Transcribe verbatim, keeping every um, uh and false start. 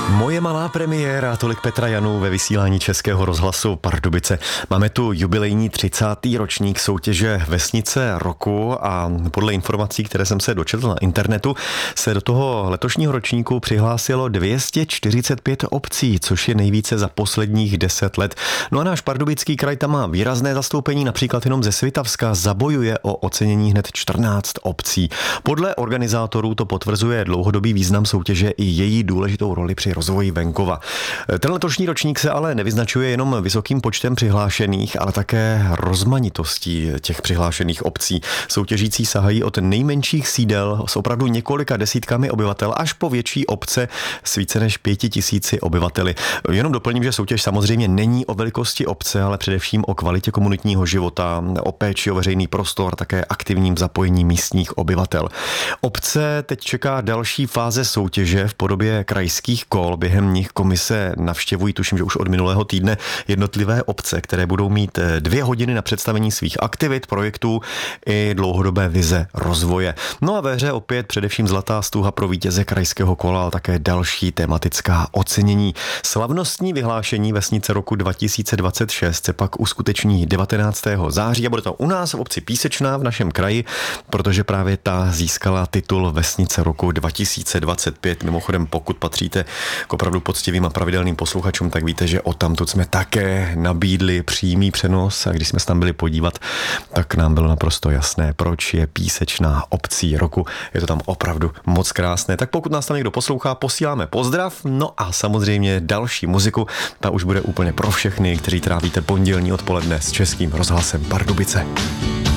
Moje malá premiéra, tolik Petra Janů ve vysílání Českého rozhlasu Pardubice. Máme tu jubilejní třicátý ročník soutěže Vesnice roku a podle informací, které jsem se dočetl na internetu, se do toho letošního ročníku přihlásilo dvě stě čtyřicet pět obcí, což je nejvíce za posledních deset let. No a náš Pardubický kraj tam má výrazné zastoupení, například jenom ze Svitavska zabojuje o ocenění hned čtrnáct obcí. Podle organizátorů to potvrzuje dlouhodobý význam soutěže i její důležitou roli při rozvoji venkova. Ten letošní ročník se ale nevyznačuje jenom vysokým počtem přihlášených, ale také rozmanitostí těch přihlášených obcí. Soutěžící sahají od nejmenších sídel s opravdu několika desítkami obyvatel až po větší obce s více než pěti tisíci obyvateli. Jenom doplním, že soutěž samozřejmě není o velikosti obce, ale především o kvalitě komunitního života, o péči o veřejný prostor, také aktivním zapojení místních obyvatel. Obce teď čeká další fáze soutěže v podobě krajských kol. Během nich komise navštěvují, tuším, že už od minulého týdne, jednotlivé obce, které budou mít dvě hodiny na představení svých aktivit, projektů i dlouhodobé vize rozvoje. No a ve hře opět především zlatá stuha pro vítěze krajského kola, ale také další tematická ocenění. Slavnostní vyhlášení Vesnice roku dva tisíce dvacet šest se pak uskuteční devatenáctého září a bude to u nás v obci Písečná v našem kraji, protože právě ta získala titul Vesnice roku dva tisíce dvacet pět. Mimochodem, pokud patříte k opravdu poctivým a pravidelným posluchačům, tak víte, že odtamtud jsme také nabídli přímý přenos a když jsme se tam byli podívat, tak nám bylo naprosto jasné, proč je Písečná obcí roku. Je to tam opravdu moc krásné. Tak pokud nás tam někdo poslouchá, posíláme pozdrav, no a samozřejmě další muziku, ta už bude úplně pro všechny, kteří trávíte pondělní odpoledne s Českým rozhlasem Pardubice.